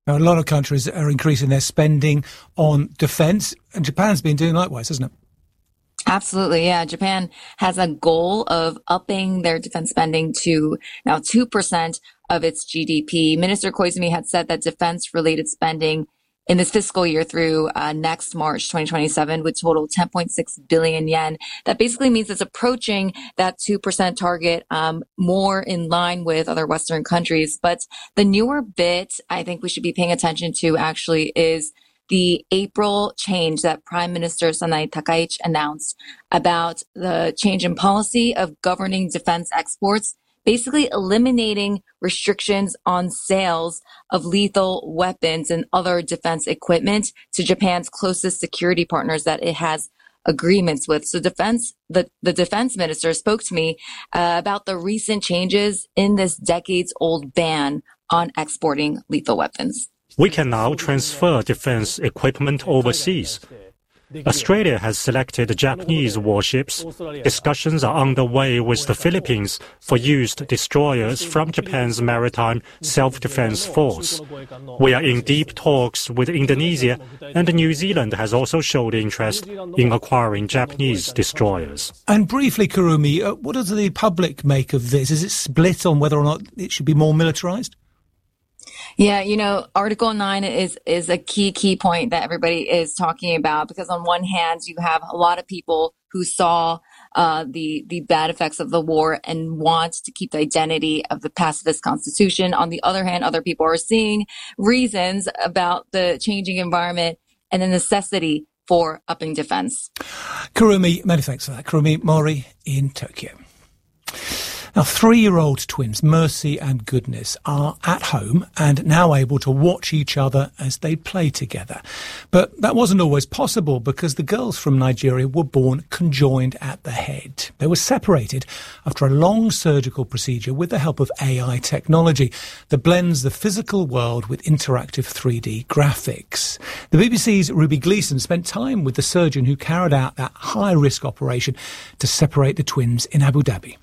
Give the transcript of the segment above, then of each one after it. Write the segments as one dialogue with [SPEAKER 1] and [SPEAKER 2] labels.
[SPEAKER 1] Now, a lot of countries are increasing their spending on defence, and Japan's been doing likewise, hasn't it?
[SPEAKER 2] Absolutely, yeah. Japan has a goal of upping their defense spending to now 2% of its GDP. Minister Koizumi had said that defense-related spending in this fiscal year through next March 2027 would total 10.6 billion yen. That basically means it's approaching that 2% target, more in line with other Western countries. But the newer bit I think we should be paying attention to actually is the April change that Prime Minister Sanai Takaichi announced about the change in policy of governing defense exports, basically eliminating restrictions on sales of lethal weapons and other defense equipment to Japan's closest security partners that it has agreements with. So the defense minister spoke to me about the recent changes in this decades-old ban on exporting lethal weapons.
[SPEAKER 3] We can now transfer defense equipment overseas. Australia has selected Japanese warships. Discussions are underway with the Philippines for used destroyers from Japan's Maritime Self-Defense Force. We are in deep talks with Indonesia, and New Zealand has also showed interest in acquiring Japanese destroyers.
[SPEAKER 1] And briefly, Kurumi, what does the public make of this? Is it split on whether or not it should be more militarized?
[SPEAKER 2] Yeah, Article 9 is a key point that everybody is talking about, because on one hand, you have a lot of people who saw the bad effects of the war and want to keep the identity of the pacifist constitution. On the other hand, other people are seeing reasons about the changing environment and the necessity for upping defense.
[SPEAKER 1] Kurumi, many thanks for that. Kurumi Mori in Tokyo. Now, 3-year-old twins, Mercy and Goodness, are at home and now able to watch each other as they play together. But that wasn't always possible because the girls from Nigeria were born conjoined at the head. They were separated after a long surgical procedure with the help of AI technology that blends the physical world with interactive 3D graphics. The BBC's Ruby Gleeson spent time with the surgeon who carried out that high-risk operation to separate the twins in Abu Dhabi.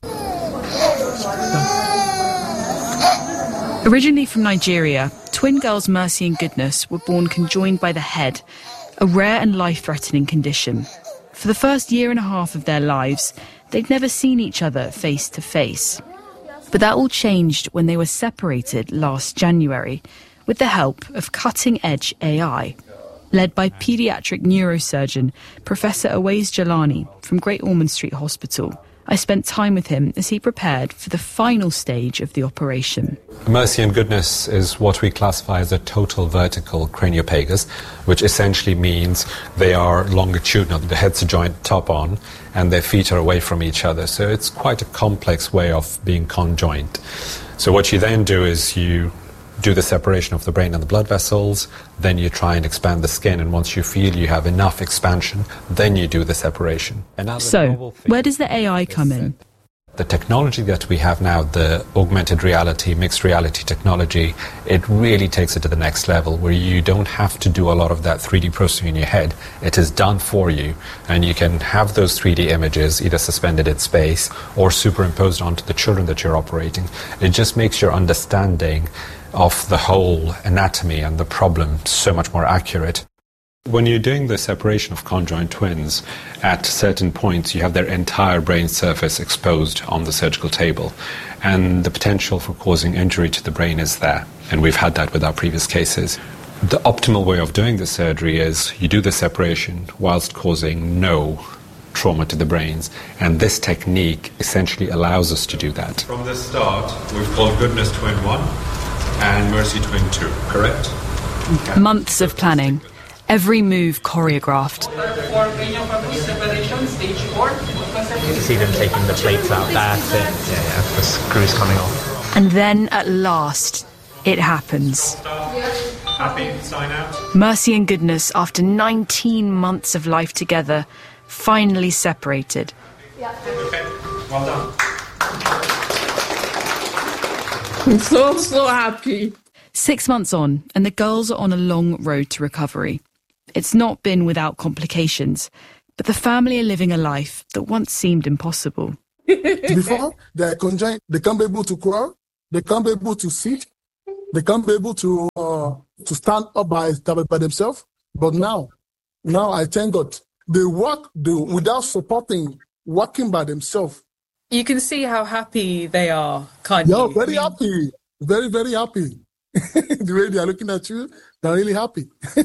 [SPEAKER 4] Originally from Nigeria, twin girls Mercy and Goodness were born conjoined by the head, a rare and life-threatening condition. For the first year and a half of their lives, they'd never seen each other face to face. But that all changed when they were separated last January with the help of cutting-edge AI. Led by paediatric neurosurgeon Professor Awais Jalani from Great Ormond Street Hospital, I spent time with him as he prepared for the final stage of the operation.
[SPEAKER 5] Mercy and Goodness is what we classify as a total vertical craniopagus, which essentially means they are longitudinal. The heads are joined top on and their feet are away from each other. So it's quite a complex way of being conjoined. So what you then do is you do the separation of the brain and the blood vessels, then you try and expand the skin, and once you feel you have enough expansion, then you do the separation.
[SPEAKER 4] So, where does the AI come in?
[SPEAKER 5] The technology that we have now, the augmented reality, mixed reality technology, it really takes it to the next level where you don't have to do a lot of that 3D processing in your head. It is done for you, and you can have those 3D images either suspended in space or superimposed onto the children that you're operating. It just makes your understanding of the whole anatomy and the problem so much more accurate. When you're doing the separation of conjoined twins, at certain points you have their entire brain surface exposed on the surgical table, and the potential for causing injury to the brain is there, and we've had that with our previous cases. The optimal way of doing the surgery is you do the separation whilst causing no trauma to the brains, and this technique essentially allows us to do that.
[SPEAKER 6] From the start, we've called Goodness Twin 1 and Mercy Twin 2, correct?
[SPEAKER 4] Months of planning, every move choreographed.
[SPEAKER 7] You can see them taking the plates out there, the screws coming off.
[SPEAKER 4] And then at last, it happens.
[SPEAKER 6] Happy, sign out.
[SPEAKER 4] Mercy and Goodness, after 19 months of life together, finally separated.
[SPEAKER 6] Okay, well done.
[SPEAKER 8] I'm so happy.
[SPEAKER 4] 6 months on, and the girls are on a long road to recovery. It's not been without complications, but the family are living a life that once seemed impossible.
[SPEAKER 8] Before, they're conjoined, they can't be able to crawl, they can't be able to sit, they can't be able to to stand up by themselves. But now I thank God. They work without supporting, working by themselves.
[SPEAKER 9] You can see how happy they are, can't you?
[SPEAKER 8] Yeah, very happy. Very, very happy. The way they are looking at you, they're really happy.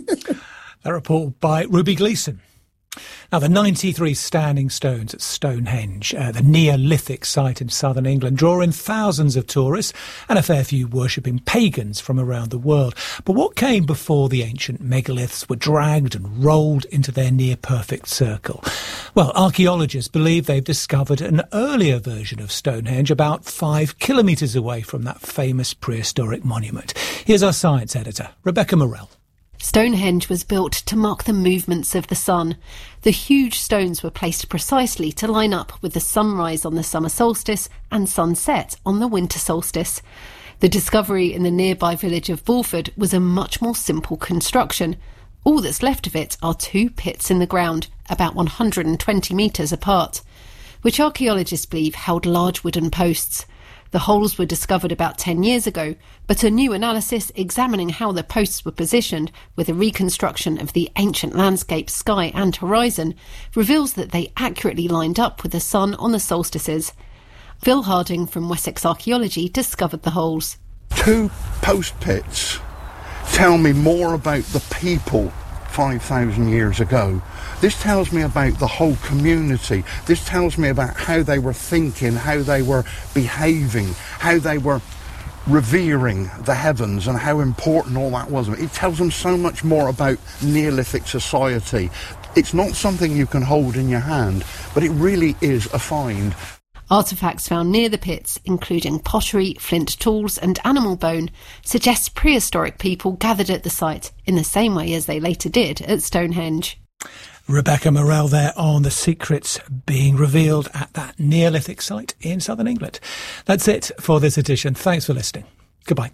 [SPEAKER 1] A report by Ruby Gleeson. Now, the 93 standing stones at Stonehenge, the Neolithic site in southern England, draw in thousands of tourists and a fair few worshipping pagans from around the world. But what came before the ancient megaliths were dragged and rolled into their near-perfect circle? Well, archaeologists believe they've discovered an earlier version of Stonehenge about 5 kilometres away from that famous prehistoric monument. Here's our science editor, Rebecca Morell.
[SPEAKER 10] Stonehenge was built to mark the movements of the sun. The huge stones were placed precisely to line up with the sunrise on the summer solstice and sunset on the winter solstice. The discovery in the nearby village of Bulford was a much more simple construction. All that's left of it are 2 pits in the ground, about 120 metres apart, which archaeologists believe held large wooden posts. The holes were discovered about 10 years ago, but a new analysis examining how the posts were positioned with a reconstruction of the ancient landscape, sky and horizon reveals that they accurately lined up with the sun on the solstices. Phil Harding from Wessex Archaeology discovered the holes.
[SPEAKER 11] 2 post pits tell me more about the people 5,000 years ago. This tells me about the whole community. This tells me about how they were thinking, how they were behaving, how they were revering the heavens and how important all that was. It tells them so much more about Neolithic society. It's not something you can hold in your hand, but it really is a find.
[SPEAKER 10] Artefacts found near the pits, including pottery, flint tools and animal bone, suggest prehistoric people gathered at the site in the same way as they later did at Stonehenge.
[SPEAKER 1] Rebecca Morell there on the secrets being revealed at that Neolithic site in southern England. That's it for this edition. Thanks for listening. Goodbye.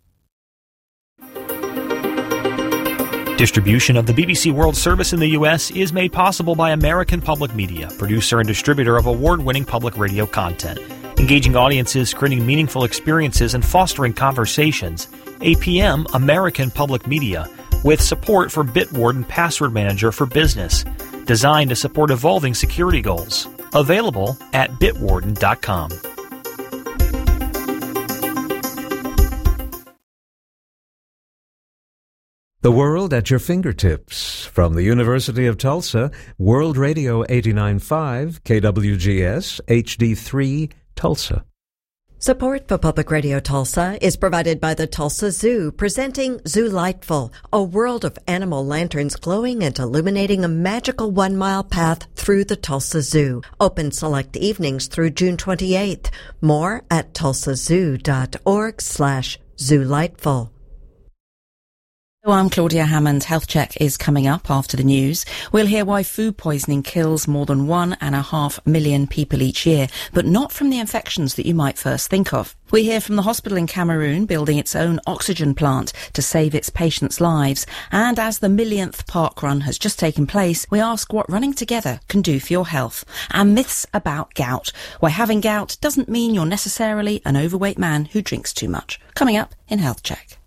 [SPEAKER 12] Distribution of the BBC World Service in the U.S. is made possible by American Public Media, producer and distributor of award-winning public radio content. Engaging audiences, creating meaningful experiences, and fostering conversations. APM, American Public Media, with support for Bitwarden Password Manager for Business, designed to support evolving security goals. Available at bitwarden.com.
[SPEAKER 13] The world at your fingertips. From the University of Tulsa, World Radio 89.5, KWGS, HD3, Tulsa.
[SPEAKER 14] Support for Public Radio Tulsa is provided by the Tulsa Zoo, presenting Zoolightful, a world of animal lanterns glowing and illuminating a magical 1-mile path through the Tulsa Zoo. Open select evenings through June 28th. More at tulsazoo.org/zoolightful.
[SPEAKER 15] I'm Claudia Hammond. Health Check is coming up after the news. We'll hear why food poisoning kills more than 1.5 million people each year, but not from the infections that you might first think of. We hear from the hospital in Cameroon building its own oxygen plant to save its patients' lives. And as the millionth park run has just taken place, we ask what running together can do for your health. And myths about gout, why having gout doesn't mean you're necessarily an overweight man who drinks too much. Coming up in Health Check.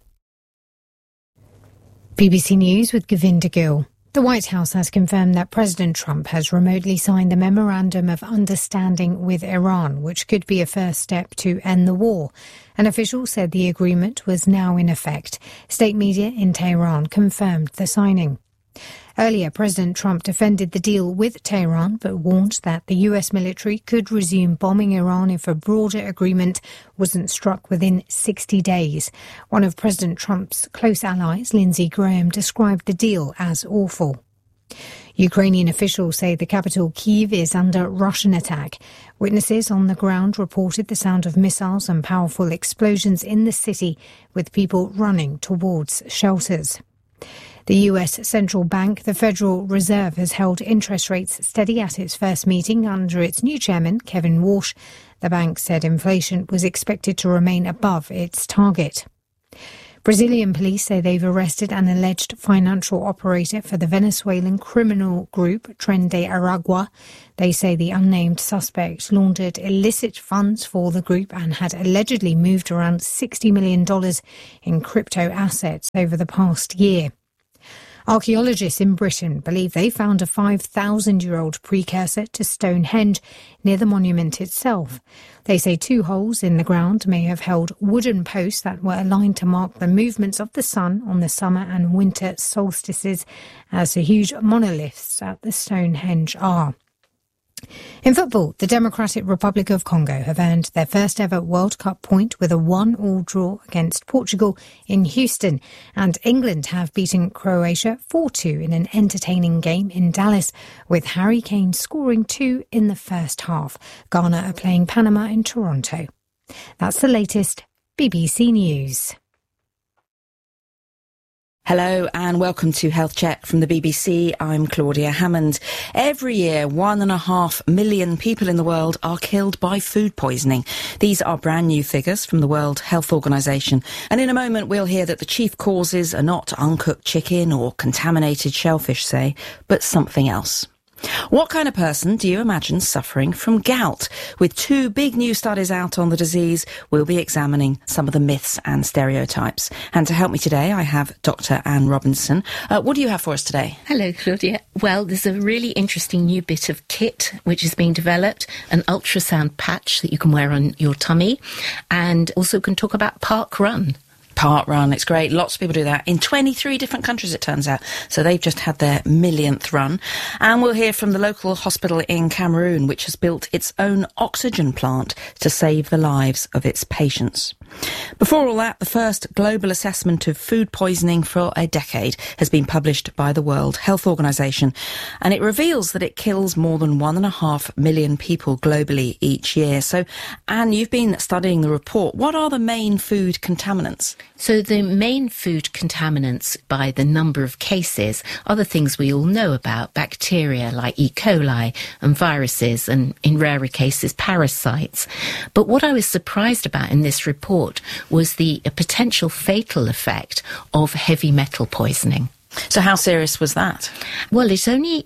[SPEAKER 16] BBC News with Govinda Gill. The White House has confirmed that President Trump has remotely signed the Memorandum of Understanding with Iran, which could be a first step to end the war. An official said the agreement was now in effect. State media in Tehran confirmed the signing. Earlier, President Trump defended the deal with Tehran, but warned that the US military could resume bombing Iran if a broader agreement wasn't struck within 60 days. One of President Trump's close allies, Lindsey Graham, described the deal as awful. Ukrainian officials say the capital Kyiv is under Russian attack. Witnesses on the ground reported the sound of missiles and powerful explosions in the city, with people running towards shelters. The US central bank, the Federal Reserve, has held interest rates steady at its first meeting under its new chairman, Kevin Walsh. The bank said inflation was expected to remain above its target. Brazilian police say they've arrested an alleged financial operator for the Venezuelan criminal group Tren de Aragua. They say the unnamed suspect laundered illicit funds for the group and had allegedly moved around $60 million in crypto assets over the past year. Archaeologists in Britain believe they found a 5,000-year-old precursor to Stonehenge near the monument itself. They say 2 holes in the ground may have held wooden posts that were aligned to mark the movements of the sun on the summer and winter solstices, as the huge monoliths at the Stonehenge are. In football, the Democratic Republic of Congo have earned their first ever World Cup point with a 1-1 draw against Portugal in Houston, and England have beaten Croatia 4-2 in an entertaining game in Dallas, with Harry Kane scoring 2 in the first half. Ghana are playing Panama in Toronto. That's the latest BBC News.
[SPEAKER 15] Hello and welcome to Health Check from the BBC. I'm Claudia Hammond. Every year, 1.5 million people in the world are killed by food poisoning. These are brand new figures from the World Health Organization. And in a moment, we'll hear that the chief causes are not uncooked chicken or contaminated shellfish, say, but something else. What kind of person do you imagine suffering from gout? With 2 big new studies out on the disease, we'll be examining some of the myths and stereotypes. And to help me today, I have Dr. Anne Robinson. What do you have for us today?
[SPEAKER 17] Hello, Claudia. Well, there's a really interesting new bit of kit which is being developed, an ultrasound patch that you can wear on your tummy, and also can talk about Park Run.
[SPEAKER 15] Park Run, it's great. Lots of people do that in 23 different countries, it turns out. So they've just had their millionth run. And we'll hear from the local hospital in Cameroon, which has built its own oxygen plant to save the lives of its patients. Before all that, the first global assessment of food poisoning for a decade has been published by the World Health Organization, and it reveals that it kills more than 1.5 million people globally each year. So, Anne, you've been studying the report. What are the main food contaminants?
[SPEAKER 17] So the main food contaminants by the number of cases are the things we all know about, bacteria like E. coli and viruses and, in rarer cases, parasites. But what I was surprised about in this report was the potential fatal effect of heavy metal poisoning.
[SPEAKER 15] So how serious was that?
[SPEAKER 17] Well, it's only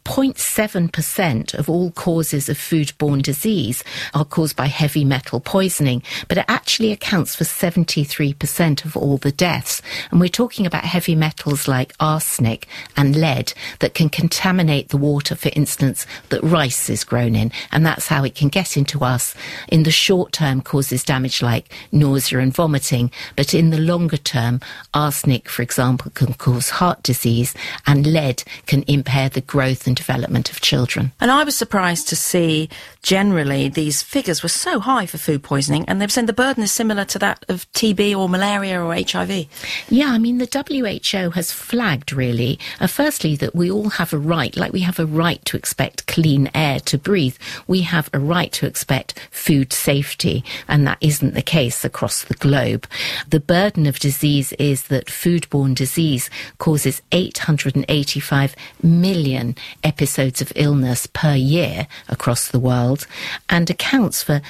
[SPEAKER 17] 0.7% of all causes of foodborne disease are caused by heavy metal poisoning, but it actually accounts for 73% of all the deaths. And we're talking about heavy metals like arsenic and lead that can contaminate the water, for instance, that rice is grown in. And that's how it can get into us. In the short term, causes damage like nausea and vomiting. But in the longer term, arsenic, for example, can cause heart disease, and lead can impair the growth and development of children.
[SPEAKER 15] And I was surprised to see generally these figures were so high for food poisoning, and they've said the burden is similar to that of TB or malaria or HIV.
[SPEAKER 17] Yeah, I mean, the WHO has flagged really, firstly, that we all have a right, like we have a right to expect clean air to breathe, we have a right to expect food safety, and that isn't the case across the globe. The burden of disease is that foodborne disease causes 885 million episodes of illness per year across the world and accounts for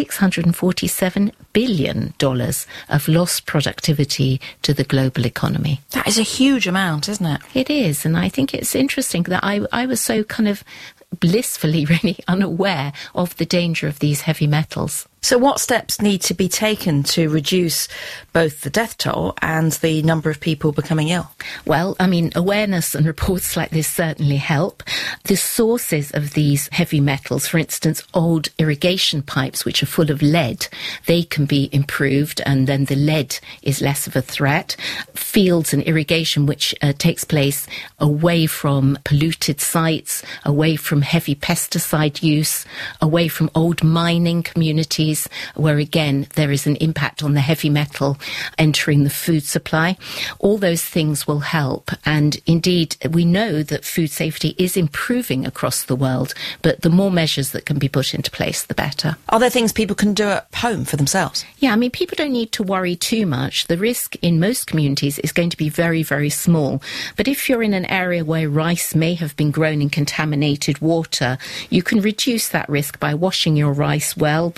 [SPEAKER 17] $647 billion of lost productivity to the global economy.
[SPEAKER 15] That is a huge amount, isn't it?
[SPEAKER 17] It is, and I think it's interesting that I was so kind of blissfully really unaware of the danger of these heavy metals.
[SPEAKER 15] So what steps need to be taken to reduce both the death toll and the number of people becoming ill?
[SPEAKER 17] Well, I mean, awareness and reports like this certainly help. The sources of these heavy metals, for instance, old irrigation pipes which are full of lead, they can be improved and then the lead is less of a threat. Fields and irrigation which takes place away from polluted sites, away from heavy pesticide use, away from old mining communities, where again there is an impact on the heavy metal entering the food supply. All those things will help, and indeed we know that food safety is improving across the world, but the more measures that can be put into place, the better.
[SPEAKER 15] Are there things people can do at home for themselves?
[SPEAKER 17] Yeah, I mean, people don't need to worry too much. The risk in most communities is going to be very, very small. But if you're in an area where rice may have been grown in contaminated water, you can reduce that risk by washing your rice well before cooking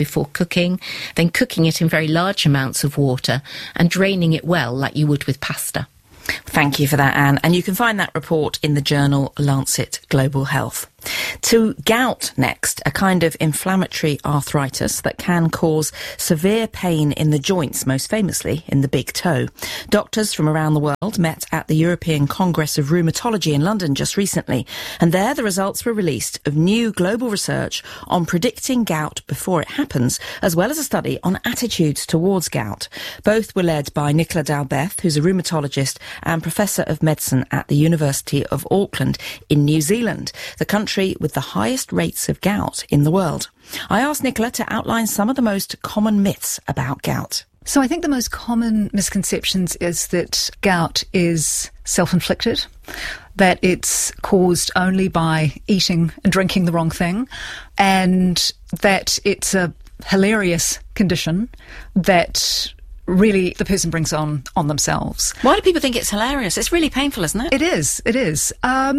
[SPEAKER 17] cooking, then cooking it in very large amounts of water and draining it well like you would with pasta.
[SPEAKER 15] Thank you for that, Anne. And you can find that report in the journal Lancet Global Health. To gout next, a kind of inflammatory arthritis that can cause severe pain in the joints, most famously in the big toe. Doctors from around the world met at the European Congress of Rheumatology in London just recently, and there the results were released of new global research on predicting gout before it happens, as well as a study on attitudes towards gout. Both were led by Nicola Dalbeth, who's a rheumatologist and Professor of Medicine at the University of Auckland in New Zealand, the country with the highest rates of gout in the world. I asked Nicola to outline some of the most common myths about gout.
[SPEAKER 18] So I think the most common misconceptions is that gout is self-inflicted, that it's caused only by eating and drinking the wrong thing, and that it's a hilarious condition that really the person brings on themselves.
[SPEAKER 15] Why do people think it's hilarious? It's really painful, isn't it?
[SPEAKER 18] It is.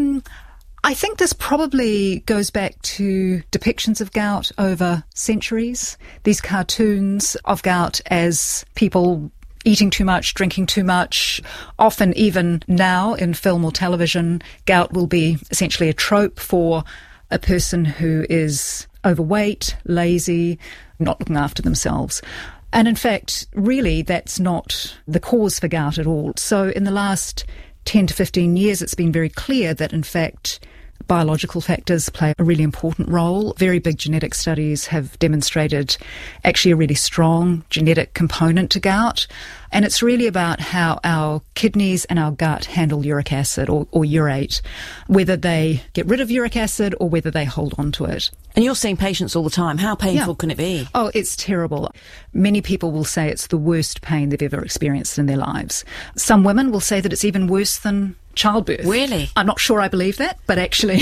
[SPEAKER 18] I think this probably goes back to depictions of gout over centuries. These cartoons of gout as people eating too much, drinking too much. Often even now in film or television, gout will be essentially a trope for a person who is overweight, lazy, not looking after themselves. And in fact, really, that's not the cause for gout at all. So in the last 10 to 15 years, it's been very clear that, in fact, biological factors play a really important role. Very big genetic studies have demonstrated actually a really strong genetic component to gout. And it's really about how our kidneys and our gut handle uric acid or urate, whether they get rid of uric acid or whether they hold on to it.
[SPEAKER 15] And you're seeing patients all the time. How painful can it be?
[SPEAKER 18] Oh, it's terrible. Many people will say it's the worst pain they've ever experienced in their lives. Some women will say that it's even worse than childbirth.
[SPEAKER 15] Really?
[SPEAKER 18] I'm not sure I believe that, but actually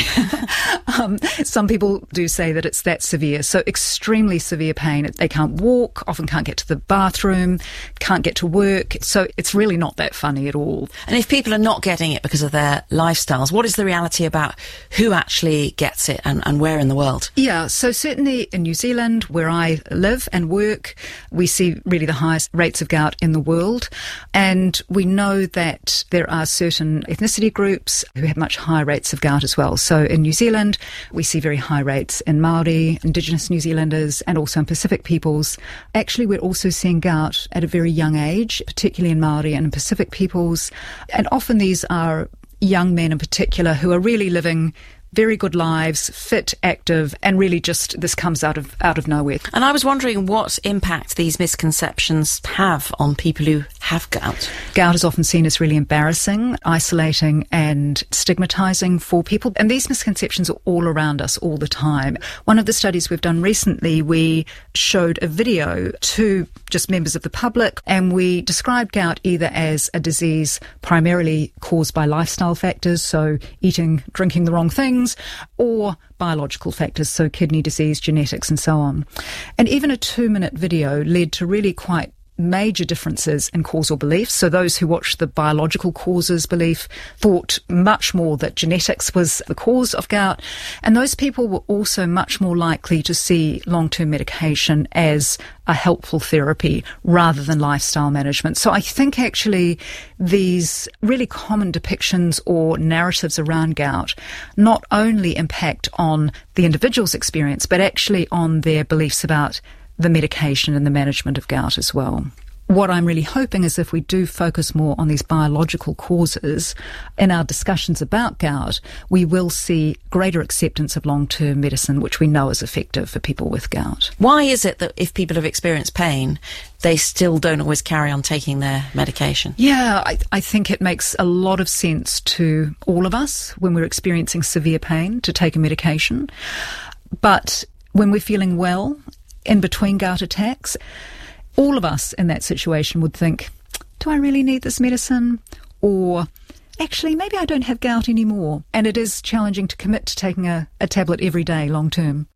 [SPEAKER 18] some people do say that it's that severe. So extremely severe pain. They can't walk, often can't get to the bathroom, can't get to work. So it's really not that funny at all.
[SPEAKER 15] And if people are not getting it because of their lifestyles, what is the reality about who actually gets it and where in the world?
[SPEAKER 18] Yeah, so certainly in New Zealand, where I live and work, we see really the highest rates of gout in the world. And we know that there are certain ethnicity groups who have much higher rates of gout as well. So in New Zealand, we see very high rates in Māori, Indigenous New Zealanders, and also in Pacific peoples. Actually, we're also seeing gout at a very young age, particularly in Māori and in Pacific peoples. And often these are young men in particular who are really living very good lives, fit, active, and really just this comes out of nowhere.
[SPEAKER 15] And I was wondering what impact these misconceptions have on people who have gout.
[SPEAKER 18] Gout is often seen as really embarrassing, isolating, and stigmatizing for people. And these misconceptions are all around us all the time. One of the studies we've done recently, we showed a video to just members of the public, and we described gout either as a disease primarily caused by lifestyle factors, so eating, drinking the wrong things, or biological factors, so kidney disease, genetics, and so on. And even a 2-minute video led to really quite major differences in causal beliefs. So those who watched the biological causes belief thought much more that genetics was the cause of gout. And those people were also much more likely to see long-term medication as a helpful therapy rather than lifestyle management. So I think actually these really common depictions or narratives around gout not only impact on the individual's experience, but actually on their beliefs about the medication and the management of gout as well. What I'm really hoping is if we do focus more on these biological causes in our discussions about gout, we will see greater acceptance of long-term medicine, which we know is effective for people with gout.
[SPEAKER 15] Why is it that if people have experienced pain, they still don't always carry on taking their medication?
[SPEAKER 18] Yeah, I think it makes a lot of sense to all of us when we're experiencing severe pain to take a medication. But when we're feeling well, in between gout attacks, all of us in that situation would think, do I really need this medicine? Or actually, maybe I don't have gout anymore. And it is challenging to commit to taking a tablet every day long term.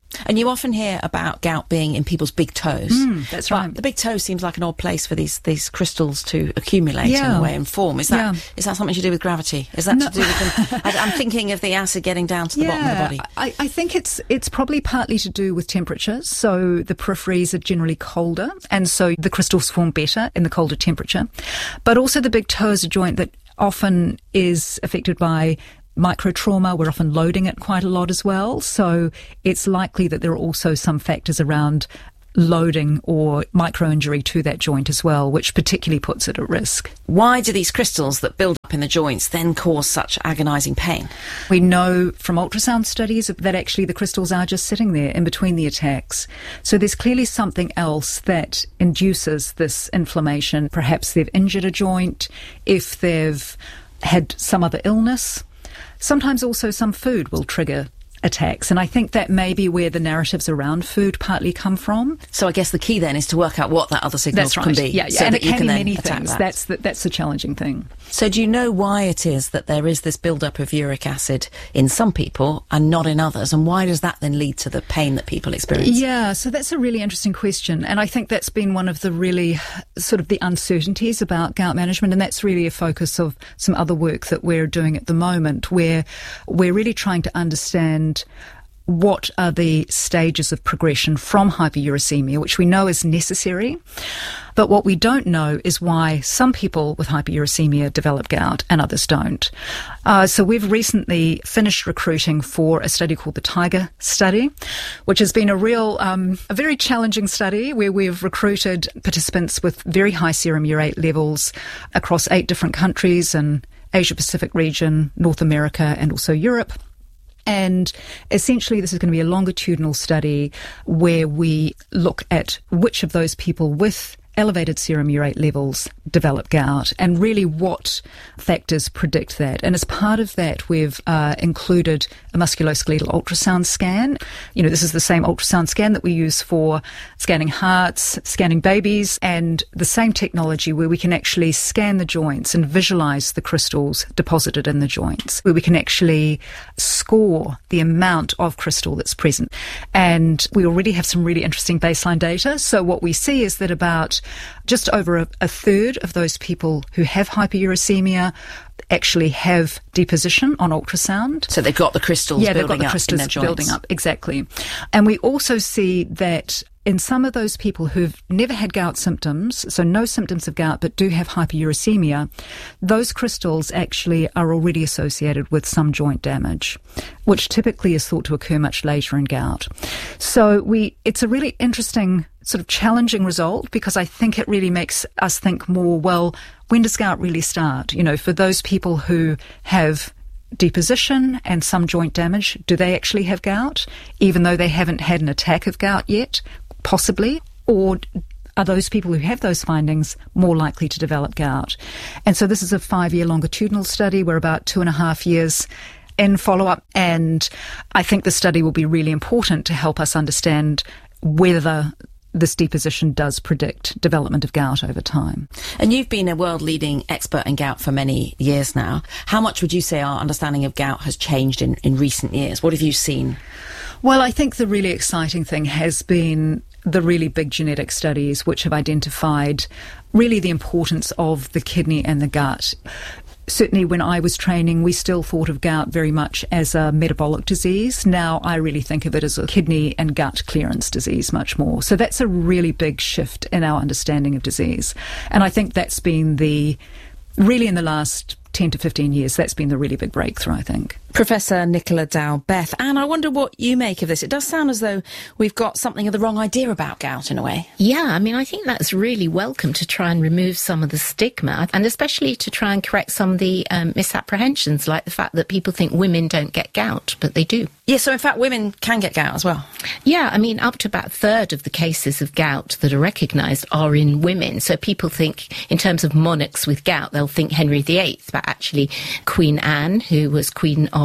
[SPEAKER 15] And you often hear about gout being in people's big toes.
[SPEAKER 18] That's
[SPEAKER 15] but
[SPEAKER 18] right.
[SPEAKER 15] The big toe seems like an odd place for these crystals to accumulate in a way and form. Is that something to do with gravity? Is that to do with them? I'm thinking of the acid getting down to the bottom of the body.
[SPEAKER 18] I think it's probably partly to do with temperature. So the peripheries are generally colder, and so the crystals form better in the colder temperature. But also the big toe is a joint that often is affected by microtrauma. We're often loading it quite a lot as well. So it's likely that there are also some factors around loading or micro-injury to that joint as well, which particularly puts it at risk.
[SPEAKER 15] Why do these crystals that build up in the joints then cause such agonising pain?
[SPEAKER 18] We know from ultrasound studies that actually the crystals are just sitting there in between the attacks. So there's clearly something else that induces this inflammation. Perhaps they've injured a joint, if they've had some other illness. Sometimes also some food will trigger attacks, and I think that may be where the narratives around food partly come from.
[SPEAKER 15] So I guess the key then is to work out what that other signal can be.
[SPEAKER 18] Yeah,
[SPEAKER 15] so
[SPEAKER 18] and
[SPEAKER 15] that
[SPEAKER 18] it can be many
[SPEAKER 15] things.
[SPEAKER 18] That's the challenging thing.
[SPEAKER 15] So do you know why it is that there is this build-up of uric acid in some people and not in others, and why does that then lead to the pain that people experience?
[SPEAKER 18] Yeah, so that's a really interesting question, and I think that's been one of the really sort of the uncertainties about gout management, and that's really a focus of some other work that we're doing at the moment, where we're really trying to understand what are the stages of progression from hyperuricemia, which we know is necessary. But what we don't know is why some people with hyperuricemia develop gout and others don't. So we've recently finished recruiting for a study called the TIGER study, which has been a very challenging study where we've recruited participants with very high serum urate levels across 8 different countries in Asia Pacific region, North America, and also Europe. And essentially this is going to be a longitudinal study where we look at which of those people with elevated serum urate levels develop gout and really what factors predict that. And as part of that, we've included a musculoskeletal ultrasound scan. You know, this is the same ultrasound scan that we use for scanning hearts, scanning babies, and the same technology where we can actually scan the joints and visualize the crystals deposited in the joints, where we can actually score the amount of crystal that's present. And we already have some really interesting baseline data. So what we see is that about just over a third of those people who have hyperuricemia actually have deposition on ultrasound.
[SPEAKER 15] So they've got the crystals building up in their joints. Yeah, they've got the crystals
[SPEAKER 18] building up, exactly. And we also see that in some of those people who've never had gout symptoms, so no symptoms of gout but do have hyperuricemia, those crystals actually are already associated with some joint damage, which typically is thought to occur much later in gout. So it's a really interesting sort of challenging result because I think it really makes us think more, well, when does gout really start? You know, for those people who have deposition and some joint damage, do they actually have gout, even though they haven't had an attack of gout yet? Possibly. Or are those people who have those findings more likely to develop gout? And so this is a 5-year longitudinal study. We're about 2.5 years in follow-up, and I think the study will be really important to help us understand whether this deposition does predict development of gout over time.
[SPEAKER 15] And you've been a world-leading expert in gout for many years now. How much would you say our understanding of gout has changed in recent years? What have you seen?
[SPEAKER 18] Well, I think the really exciting thing has been the really big genetic studies which have identified really the importance of the kidney and the gut. Certainly when I was training, we still thought of gout very much as a metabolic disease. Now I really think of it as a kidney and gut clearance disease much more. So that's a really big shift in our understanding of disease. And I think that's been really in the last 10 to 15 years, that's been the really big breakthrough, I think.
[SPEAKER 15] Professor Nicola Dow-Beth. Anne, I wonder what you make of this. It does sound as though we've got something of the wrong idea about gout in a way.
[SPEAKER 17] Yeah, I mean, I think that's really welcome to try and remove some of the stigma and especially to try and correct some of the misapprehensions, like the fact that people think women don't get gout, but they do.
[SPEAKER 15] Yeah, so in fact women can get gout as well.
[SPEAKER 17] Yeah, I mean, up to about a third of the cases of gout that are recognised are in women. So people think, in terms of monarchs with gout, they'll think Henry VIII, but actually Queen Anne, who was Queen of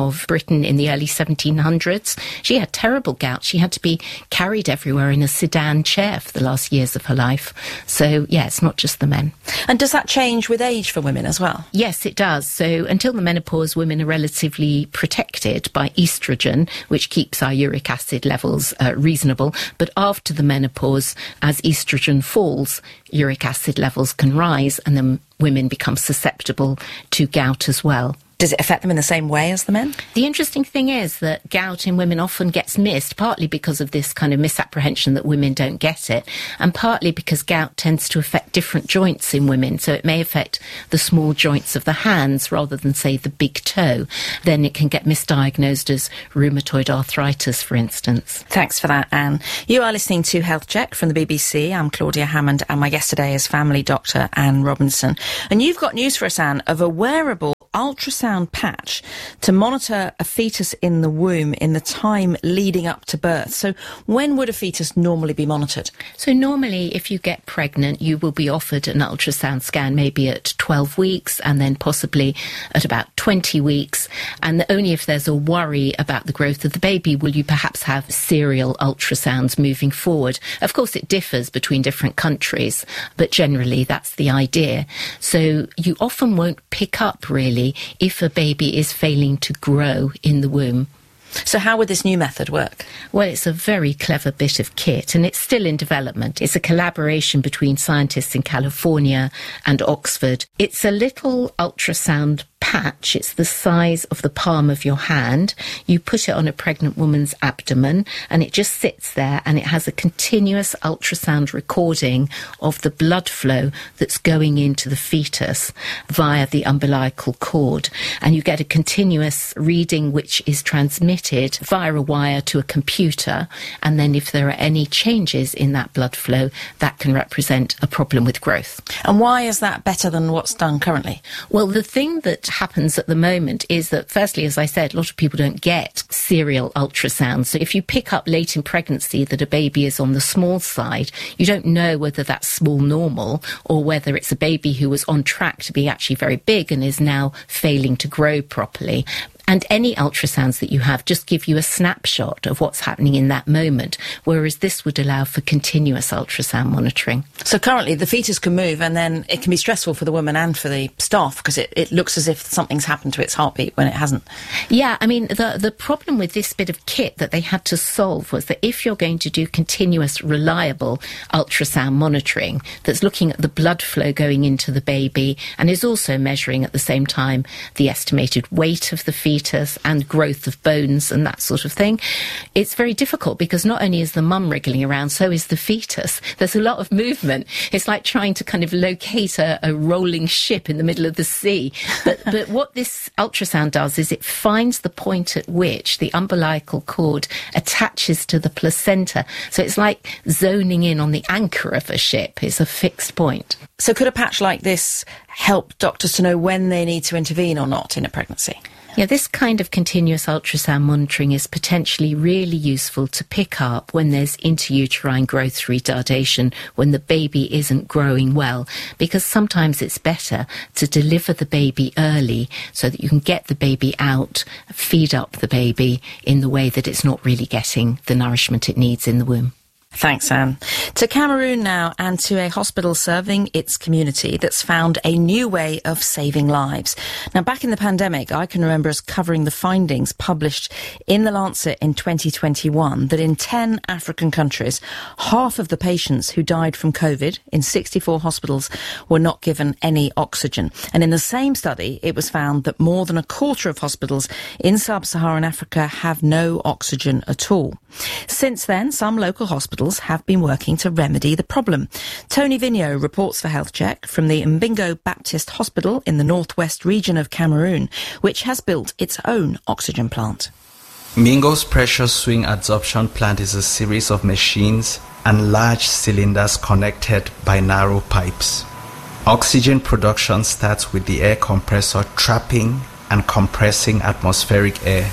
[SPEAKER 17] of Britain in the early 1700s. She had terrible gout. She had to be carried everywhere in a sedan chair for the last years of her life. So, yeah, it's not just the men.
[SPEAKER 15] And does that change with age for women as well?
[SPEAKER 17] Yes, it does. So until the menopause, women are relatively protected by estrogen, which keeps our uric acid levels reasonable. But after the menopause, as estrogen falls, uric acid levels can rise, and then women become susceptible to gout as well.
[SPEAKER 15] Does it affect them in the same way as the men?
[SPEAKER 17] The interesting thing is that gout in women often gets missed, partly because of this kind of misapprehension that women don't get it, and partly because gout tends to affect different joints in women. So it may affect the small joints of the hands rather than, say, the big toe. Then it can get misdiagnosed as rheumatoid arthritis, for instance.
[SPEAKER 15] Thanks for that, Anne. You are listening to Health Check from the BBC. I'm Claudia Hammond, and my guest today is family doctor Anne Robinson. And you've got news for us, Anne, of a wearable ultrasound patch to monitor a fetus in the womb in the time leading up to birth. So when would a fetus normally be monitored?
[SPEAKER 17] So normally, if you get pregnant, you will be offered an ultrasound scan maybe at 12 weeks and then possibly at about 20 weeks. And only if there's a worry about the growth of the baby will you perhaps have serial ultrasounds moving forward. Of course, it differs between different countries, but generally that's the idea. So you often won't pick up really if a baby is failing to grow in the womb.
[SPEAKER 15] So how would this new method work?
[SPEAKER 17] Well, it's a very clever bit of kit, and it's still in development. It's a collaboration between scientists in California and Oxford. It's a little ultrasound patch. It's the size of the palm of your hand. You put it on a pregnant woman's abdomen, and it just sits there, and it has a continuous ultrasound recording of the blood flow that's going into the fetus via the umbilical cord. And you get a continuous reading which is transmitted via a wire to a computer, and then if there are any changes in that blood flow, that can represent a problem with growth.
[SPEAKER 15] And why is that better than what's done currently?
[SPEAKER 17] Well, the thing that happens at the moment is that, firstly, as I said, a lot of people don't get serial ultrasound. So if you pick up late in pregnancy that a baby is on the small side, you don't know whether that's small normal or whether it's a baby who was on track to be actually very big and is now failing to grow properly. And any ultrasounds that you have just give you a snapshot of what's happening in that moment, whereas this would allow for continuous ultrasound monitoring.
[SPEAKER 15] So currently the fetus can move, and then it can be stressful for the woman and for the staff because it looks as if something's happened to its heartbeat when it hasn't.
[SPEAKER 17] Yeah, I mean, the problem with this bit of kit that they had to solve was that if you're going to do continuous, reliable ultrasound monitoring that's looking at the blood flow going into the baby and is also measuring at the same time the estimated weight of the fetus and growth of bones and that sort of thing, it's very difficult because not only is the mum wriggling around, so is the fetus. There's a lot of movement. It's like trying to kind of locate a rolling ship in the middle of the sea. But what this ultrasound does is it finds the point at which the umbilical cord attaches to the placenta. So it's like zoning in on the anchor of a ship. It's a fixed point.
[SPEAKER 15] So could a patch like this help doctors to know when they need to intervene or not in a pregnancy?
[SPEAKER 17] Yeah, this kind of continuous ultrasound monitoring is potentially really useful to pick up when there's intrauterine growth retardation, when the baby isn't growing well, because sometimes it's better to deliver the baby early so that you can get the baby out, feed up the baby in the way that it's not really getting the nourishment it needs in the womb.
[SPEAKER 15] Thanks, Anne. To Cameroon now, and to a hospital serving its community that's found a new way of saving lives. Now, back in the pandemic, I can remember us covering the findings published in The Lancet in 2021 that in 10 African countries, half of the patients who died from COVID in 64 hospitals were not given any oxygen. And in the same study, it was found that more than a quarter of hospitals in sub-Saharan Africa have no oxygen at all. Since then, some local hospitals have been working to remedy the problem. Tony Vigneault reports for Health Check from the Mbingo Baptist Hospital in the northwest region of Cameroon, which has built its own oxygen plant.
[SPEAKER 19] Mbingo's pressure swing adsorption plant is a series of machines and large cylinders connected by narrow pipes. Oxygen production starts with the air compressor trapping and compressing atmospheric air.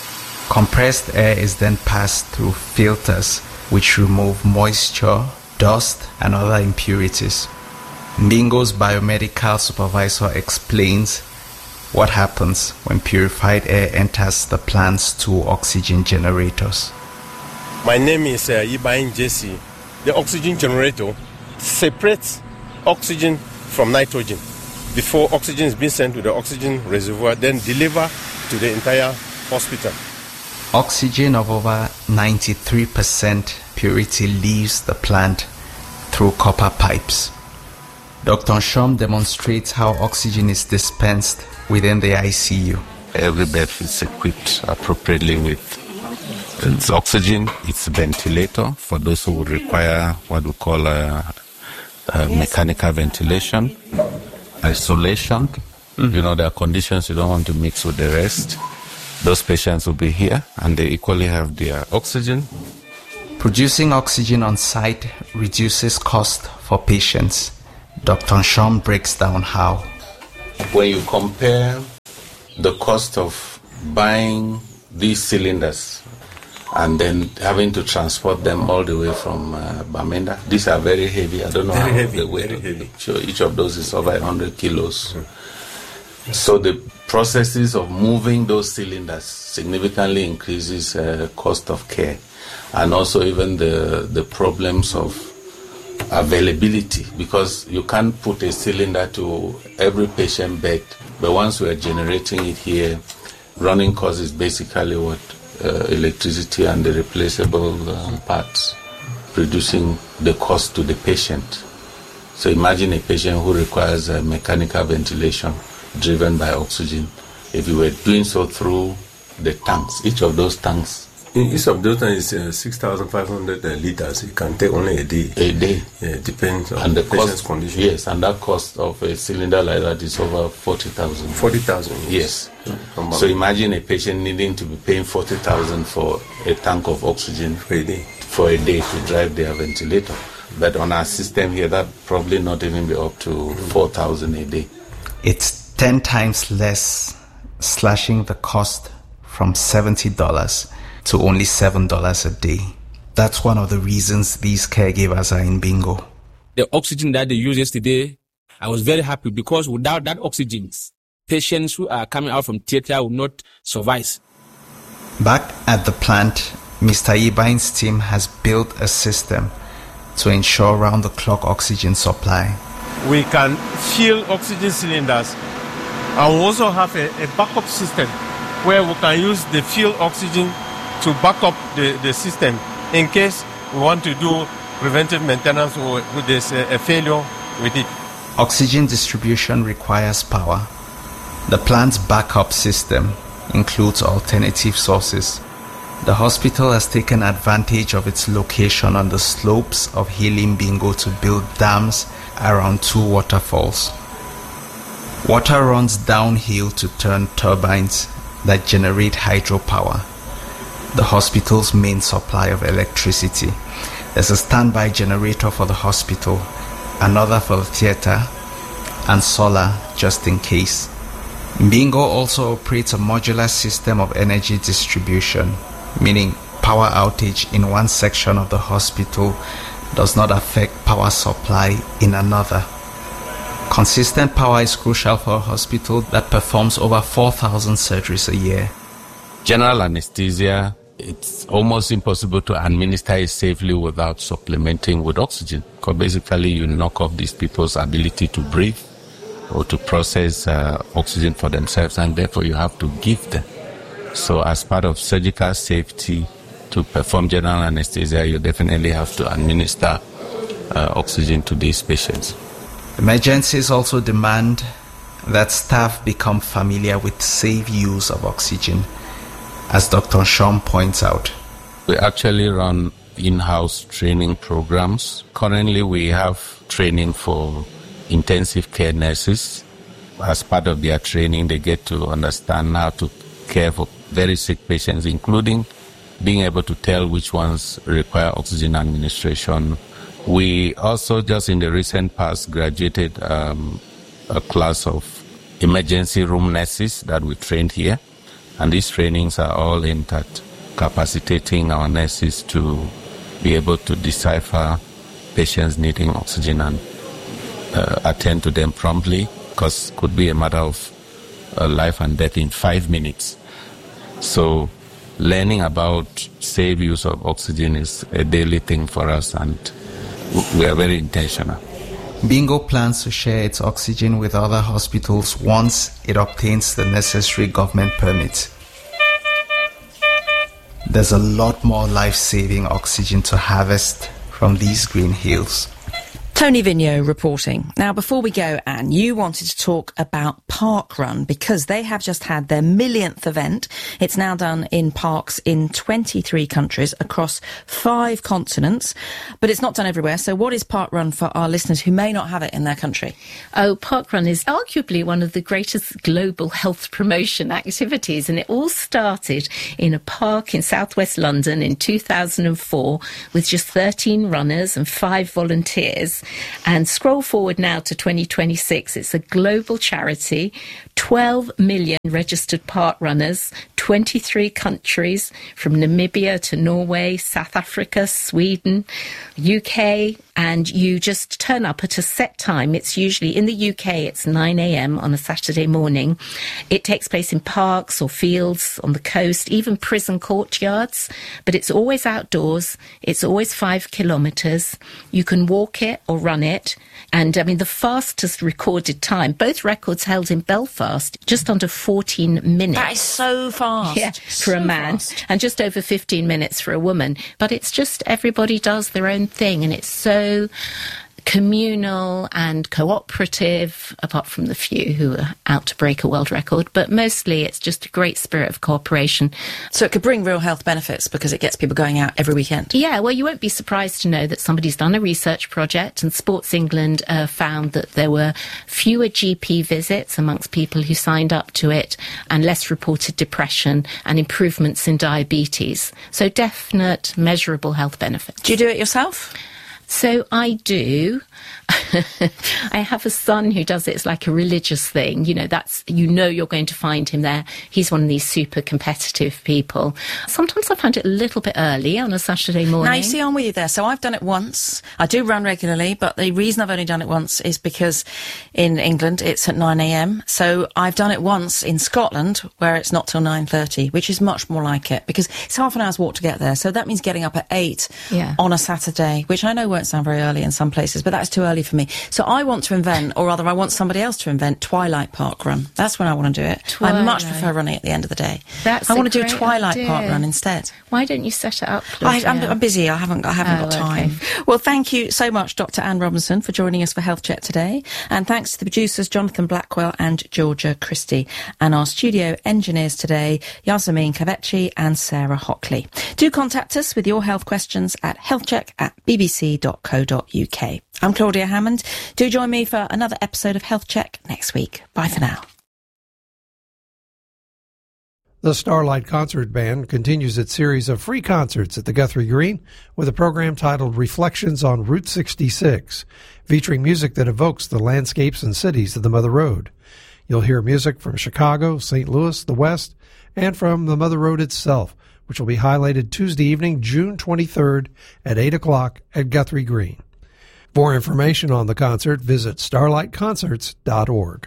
[SPEAKER 19] Compressed air is then passed through filters which remove moisture, dust, and other impurities. Mbingo's biomedical supervisor explains What happens when purified air enters the plant's 2 oxygen generators?
[SPEAKER 20] My name is Ibain Jesse. The oxygen generator separates oxygen from nitrogen before oxygen is being sent to the oxygen reservoir, then deliver to the entire hospital.
[SPEAKER 19] Oxygen of over 93% purity leaves the plant through copper pipes. Dr. Nshom demonstrates how oxygen is dispensed within the ICU.
[SPEAKER 21] Every bed is equipped appropriately with its oxygen, its ventilator for those who would require what we call mechanical ventilation, isolation. You know, there are conditions you don't want to mix with the rest. Those patients will be here and they equally have their oxygen.
[SPEAKER 19] Producing oxygen on site reduces cost for patients. Dr. Nshom breaks down how.
[SPEAKER 21] When you compare the cost of buying these cylinders and then having to transport them all the way from Bamenda, these are very heavy. I don't know how they weigh. Very heavy. So each of those is over 100 kilos. So the processes of moving those cylinders significantly increases cost of care, and also even the problems of availability, because you can't put a cylinder to every patient bed, but once we are generating it here, running cost is basically what electricity and the replaceable parts, reducing the cost to the patient. So imagine a patient who requires mechanical ventilation driven by oxygen. If you were doing so through the tanks, each of those tanks,
[SPEAKER 20] each of those tanks is 6,500 liters. You can take only a day.
[SPEAKER 21] A day.
[SPEAKER 20] Yeah, it depends on
[SPEAKER 21] and the
[SPEAKER 20] patient's
[SPEAKER 21] cost,
[SPEAKER 20] condition.
[SPEAKER 21] Yes, and that cost of a cylinder like that is over 40,000.
[SPEAKER 20] 40,000.
[SPEAKER 21] Yes. So imagine a patient needing to be paying 40,000 for a tank of oxygen
[SPEAKER 20] for a day.
[SPEAKER 21] For a day to drive their ventilator. But on our system here, that probably not even be up to 4,000 a day.
[SPEAKER 19] It's 10 times less, slashing the cost from $70 to only $7 a day. That's one of the reasons these caregivers are in Bingo.
[SPEAKER 22] The oxygen that they used yesterday, I was very happy, because without that oxygen, patients who are coming out from theater will not survive.
[SPEAKER 19] Back at the plant, Mr. Ibain's team has built a system to ensure round-the-clock oxygen supply.
[SPEAKER 20] We can fill oxygen cylinders, and we also have a backup system where we can use the filled oxygen to back up the system in case we want to do preventive maintenance or there's a failure with it.
[SPEAKER 19] Oxygen distribution requires power. The plant's backup system includes alternative sources. The hospital has taken advantage of its location on the slopes of Hilim Bingo to build dams around 2 waterfalls. Water runs downhill to turn turbines that generate hydropower, the hospital's main supply of electricity. There's a standby generator for the hospital, another for the theater, and solar just in case. Bingo also operates a modular system of energy distribution, meaning power outage in one section of the hospital does not affect power supply in another. Consistent power is crucial for a hospital that performs over 4,000 surgeries a year.
[SPEAKER 21] General anesthesia, it's almost impossible to administer it safely without supplementing with oxygen, because basically you knock off these people's ability to breathe or to process oxygen for themselves, and therefore you have to give them. So as part of surgical safety, to perform general anesthesia, you definitely have to administer oxygen to these patients.
[SPEAKER 19] Emergencies also demand that staff become familiar with safe use of oxygen, as Dr. Nshom points out.
[SPEAKER 21] We actually run in-house training programs. Currently, we have training for intensive care nurses. As part of their training, they get to understand how to care for very sick patients, including being able to tell which ones require oxygen administration. We also, just in the recent past, graduated a class of emergency room nurses that we trained here. And these trainings are all aimed at capacitating our nurses to be able to decipher patients needing oxygen and attend to them promptly, because it could be a matter of life and death in 5 minutes. So learning about safe use of oxygen is a daily thing for us, and we are very intentional.
[SPEAKER 19] Bingo plans to share its oxygen with other hospitals once it obtains the necessary government permits. There's a lot more life-saving oxygen to harvest from these green hills.
[SPEAKER 15] Tony Vigneault reporting. Now, before we go, Anne, you wanted to talk about Parkrun because they have just had their millionth event. It's now done in parks in 23 countries across 5 continents, but it's not done everywhere. So what is Parkrun for our listeners who may not have it in their country?
[SPEAKER 17] Oh, Parkrun is arguably one of the greatest global health promotion activities, and it all started in a park in southwest London in 2004 with just 13 runners and 5 volunteers. And scroll forward now to 2026. It's a global charity, 12 million registered park runners, 23 countries from Namibia to Norway, South Africa, Sweden, UK, and you just turn up at a set time. It's usually, in the UK, it's 9 a.m. on a Saturday morning. It takes place in parks or fields, on the coast, even prison courtyards, but it's always outdoors. It's always 5 kilometres. You can walk it or run it. And I mean, the fastest recorded time, both records held in Belfast, just under 14 minutes.
[SPEAKER 15] That is so fast.
[SPEAKER 17] Yeah, for a man, and just over 15 minutes for a woman. But it's just everybody does their own thing, and it's so communal and cooperative, apart from the few who are out to break a world record, but mostly it's just a great spirit of cooperation.
[SPEAKER 15] So it could bring real health benefits because it gets people going out every weekend.
[SPEAKER 17] Yeah, well, you won't be surprised to know that somebody's done a research project, and Sports England found that there were fewer GP visits amongst people who signed up to it, and less reported depression and improvements in diabetes. So definite, measurable health benefits.
[SPEAKER 15] Do you do it yourself?
[SPEAKER 17] So I do. I have a son who does it. It's like a religious thing. You know, you're going to find him there. He's one of these super competitive people. Sometimes I find it a little bit early on a Saturday morning.
[SPEAKER 15] Now, you see, I'm with you there. So I've done it once. I do run regularly, but the reason I've only done it once is because in England it's at 9 a.m. So I've done it once in Scotland where it's not till 9:30, which is much more like it because it's half an hour's walk to get there. So that means getting up at 8 on a Saturday, which I know won't sound very early in some places, but that's too early for me. So I want to invent, or rather I want somebody else to invent, Twilight Park Run. That's when I want to do it. I much prefer running at the end of the day. I want to do a Twilight Park Run instead.
[SPEAKER 17] Why don't you set it up, Claudia?
[SPEAKER 15] I'm busy. I haven't got time. Okay. Well, thank you so much, Dr. Anne Robinson, for joining us for Health Check today. And thanks to the producers, Jonathan Blackwell and Georgia Christie. And our studio engineers today, Yasameen Kavechi and Sarah Hockley. Do contact us with your health questions at healthcheck@bbc.co.uk. I'm Claudia Hammond. Do join me for another episode of Health Check next week. Bye for now.
[SPEAKER 2] The Starlight Concert Band continues its series of free concerts at the Guthrie Green with a program titled Reflections on Route 66, featuring music that evokes the landscapes and cities of the Mother Road. You'll hear music from Chicago, St. Louis, the West, and from the Mother Road itself, which will be highlighted Tuesday evening, June 23rd at 8 o'clock at Guthrie Green. For information on the concert, visit starlightconcerts.org.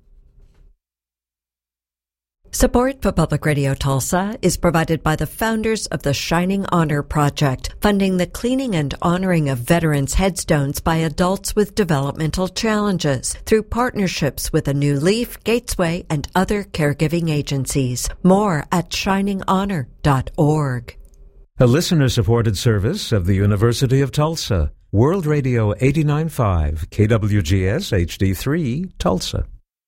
[SPEAKER 14] Support for Public Radio Tulsa is provided by the founders of the Shining Honor Project, funding the cleaning and honoring of veterans' headstones by adults with developmental challenges through partnerships with A New Leaf, Gatesway, and other caregiving agencies. More at shininghonor.org.
[SPEAKER 13] A listener-supported service of the University of Tulsa. World Radio 89.5, KWGS HD3, Tulsa.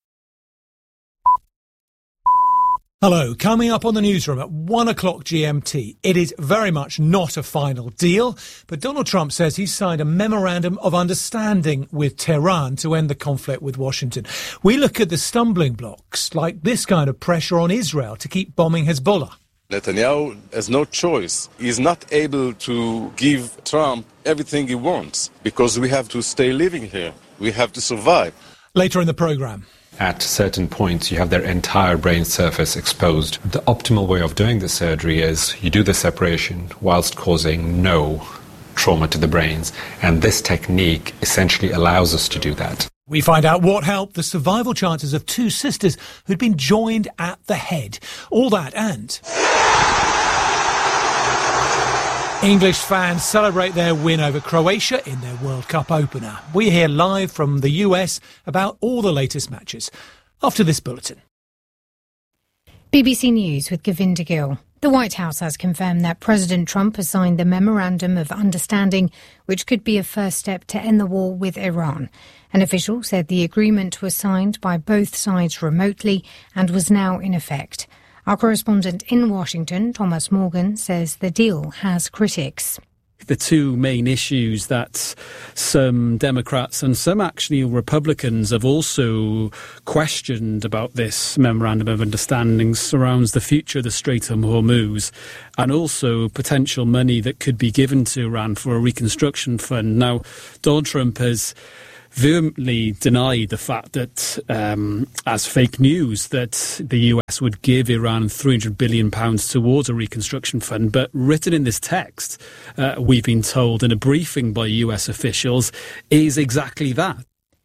[SPEAKER 1] Hello, coming up on the newsroom at 1 o'clock GMT. It is very much not a final deal, but Donald Trump says he's signed a memorandum of understanding with Tehran to end the conflict with Washington. We look at the stumbling blocks, like this kind of pressure on Israel to keep bombing Hezbollah.
[SPEAKER 3] Netanyahu has no choice. He's not able to give Trump everything he wants because we have to stay living here. We have to survive.
[SPEAKER 1] Later in the programme.
[SPEAKER 5] At certain points, you have their entire brain surface exposed. The optimal way of doing the surgery is you do the separation whilst causing no trauma to the brains. And this technique essentially allows us to do that.
[SPEAKER 1] We find out what helped the survival chances of two sisters who'd been joined at the head. All that and English fans celebrate their win over Croatia in their World Cup opener. We hear live from the US about all the latest matches after this bulletin.
[SPEAKER 16] BBC News with Govinda Gill. The White House has confirmed that President Trump has signed the Memorandum of Understanding, which could be a first step to end the war with Iran. An official said the agreement was signed by both sides remotely and was now in effect. Our correspondent in Washington, Thomas Morgan, says the deal has critics.
[SPEAKER 6] The two main issues that some Democrats and some actually Republicans have also questioned about this Memorandum of Understanding surrounds the future of the Strait of Hormuz and also potential money that could be given to Iran for a reconstruction fund. Now, Donald Trump has vehemently denied the fact that, as fake news, that the US would give Iran £300 billion towards a reconstruction fund. But written in this text, we've been told in a briefing by US officials, is exactly that.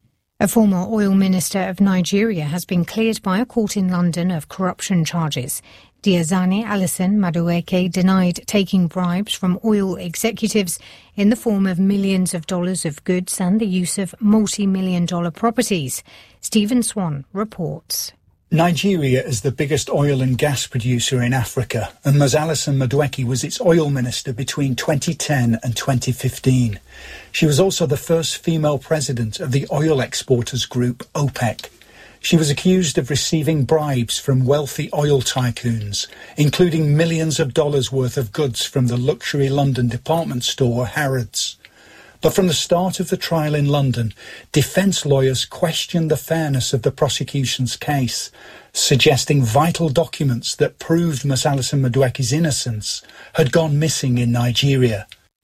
[SPEAKER 16] A former oil minister of Nigeria has been cleared by a court in London of corruption charges. Diazani Alison Madueke denied taking bribes from oil executives in the form of millions of dollars of goods and the use of multi-million-dollar properties. Stephen Swan reports.
[SPEAKER 7] Nigeria is the biggest oil and gas producer in Africa, and Ms. Alison Madueke was its oil minister between 2010 and 2015. She was also the first female president of the oil exporters group OPEC. She was accused of receiving bribes from wealthy oil tycoons, including millions of dollars worth of goods from the luxury London department store Harrods. But from the start of the trial in London, defence lawyers questioned the fairness of the prosecution's case, suggesting vital documents that proved Ms. Alison Madueke's innocence had gone missing in Nigeria.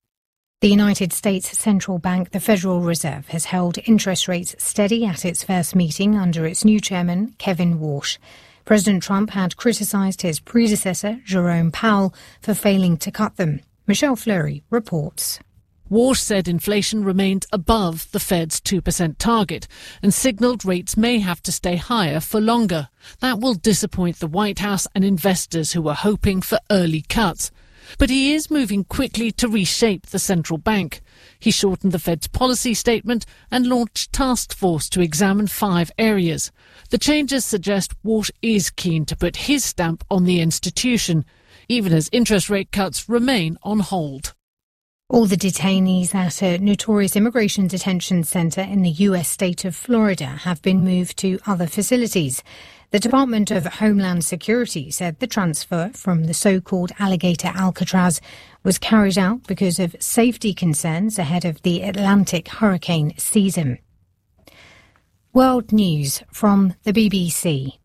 [SPEAKER 16] The United States Central Bank, the Federal Reserve, has held interest rates steady at its first meeting under its new chairman, Kevin Warsh. President Trump had criticised his predecessor, Jerome Powell, for failing to cut them. Michelle Fleury reports.
[SPEAKER 23] Warsh said inflation remained above the Fed's 2% target and signalled rates may have to stay higher for longer. That will disappoint the White House and investors who were hoping for early cuts. But he is moving quickly to reshape the central bank. He shortened the Fed's policy statement and launched a task force to examine 5 areas. The changes suggest Warsh is keen to put his stamp on the institution, even as interest rate cuts remain on hold.
[SPEAKER 16] All the detainees at a notorious immigration detention centre in the US state of Florida have been moved to other facilities. The Department of Homeland Security said the transfer from the so-called Alligator Alcatraz was carried out because of safety concerns ahead of the Atlantic hurricane season. World News from the BBC.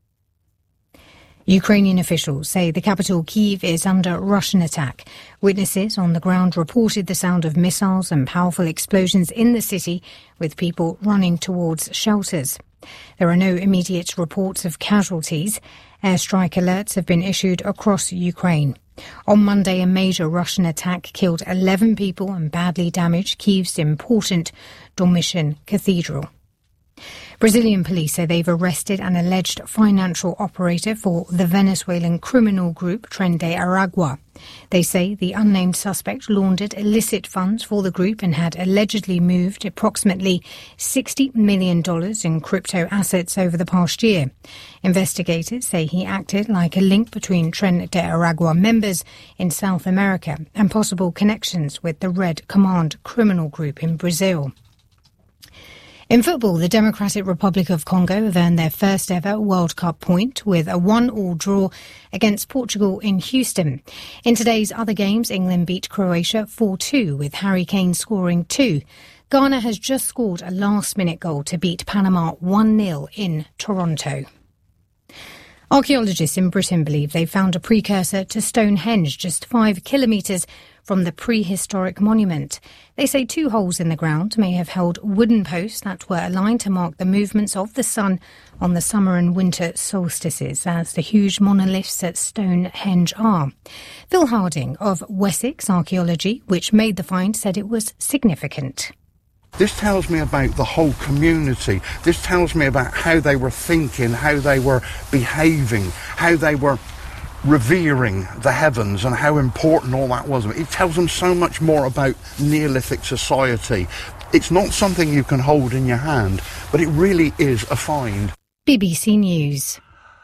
[SPEAKER 16] Ukrainian officials say the capital Kyiv is under Russian attack. Witnesses on the ground reported the sound of missiles and powerful explosions in the city, with people running towards shelters. There are no immediate reports of casualties. Airstrike alerts have been issued across Ukraine. On Monday, a major Russian attack killed 11 people and badly damaged Kyiv's important Dormition Cathedral. Brazilian police say they've arrested an alleged financial operator for the Venezuelan criminal group Tren de Aragua. They say the unnamed suspect laundered illicit funds for the group and had allegedly moved approximately $60 million in crypto assets over the past year. Investigators say he acted like a link between Tren de Aragua members in South America and possible connections with the Red Command criminal group in Brazil. In football, the Democratic Republic of Congo have earned their first ever World Cup point with a 1-1 draw against Portugal in Houston. In today's other games, England beat Croatia 4-2 with Harry Kane scoring 2. Ghana has just scored a last-minute goal to beat Panama 1-0 in Toronto. Archaeologists in Britain believe they found a precursor to Stonehenge just 5 kilometres from the prehistoric monument. They say 2 holes in the ground may have held wooden posts that were aligned to mark the movements of the sun on the summer and winter solstices, as the huge monoliths at Stonehenge are. Phil Harding of Wessex Archaeology, which made the find, said it was significant.
[SPEAKER 11] This tells me about the whole community. This tells me about how they were thinking, how they were behaving, how they were revering the heavens and how important all that was. It tells them so much more about Neolithic society. It's not something you can hold in your hand, but it really is a find.
[SPEAKER 16] BBC News.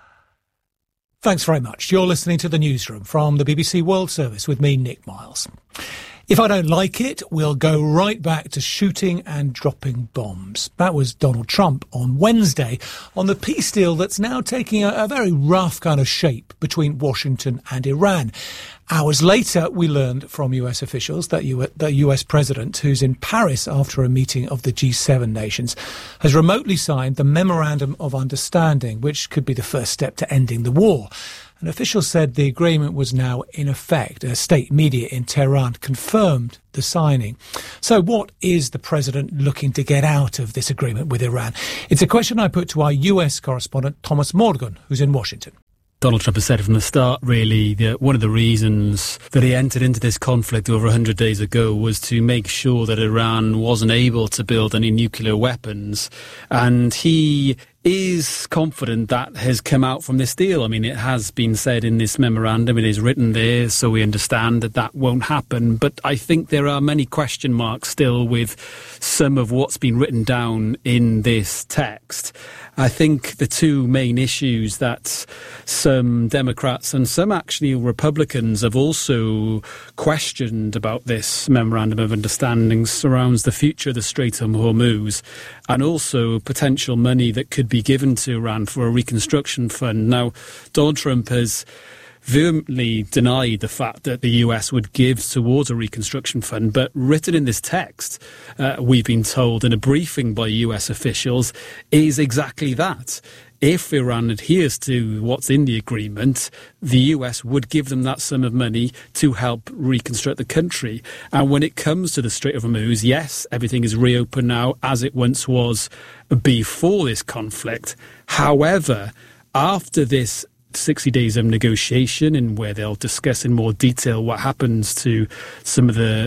[SPEAKER 1] Thanks very much. You're listening to The Newsroom from the BBC World Service with me, Nick Miles. If I don't like it, we'll go right back to shooting and dropping bombs. That was Donald Trump on Wednesday on the peace deal that's now taking a very rough kind of shape between Washington and Iran. Hours later, we learned from US officials that the US president, who's in Paris after a meeting of the G7 nations, has remotely signed the Memorandum of Understanding, which could be the first step to ending the war. And officials said the agreement was now in effect. State media in Tehran confirmed the signing. So what is the president looking to get out of this agreement with Iran? It's a question I put to our US correspondent, Thomas Morgan, who's in Washington.
[SPEAKER 6] Donald Trump has said from the start, really, that one of the reasons that he entered into this conflict over 100 days ago was to make sure that Iran wasn't able to build any nuclear weapons. And he is confident that has come out from this deal. I mean, it has been said in this memorandum, it is written there, so we understand that that won't happen. But I think there are many question marks still with some of what's been written down in this text. I think the two main issues that some Democrats and some actually Republicans have also questioned about this Memorandum of Understanding surrounds the future of the Strait of Hormuz and also potential money that could be given to Iran for a reconstruction fund. Now, Donald Trump has vehemently denied the fact that the US would give towards a reconstruction fund, but written in this text, we've been told in a briefing by US officials, is exactly that. If Iran adheres to what's in the agreement, the US would give them that sum of money to help reconstruct the country. And when it comes to the Strait of Hormuz, yes, everything is reopened now as it once was before this conflict. However, after this 60 days of negotiation and where they'll discuss in more detail what happens to some of the